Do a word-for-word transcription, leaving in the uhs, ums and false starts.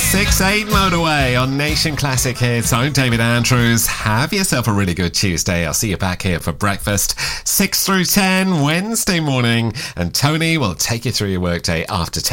six eight Motorway on Nation Classic Hits. I'm David Andrews. Have yourself a really good Tuesday. I'll see you back here for breakfast six through ten Wednesday morning, and Tony will take you through your workday after ten.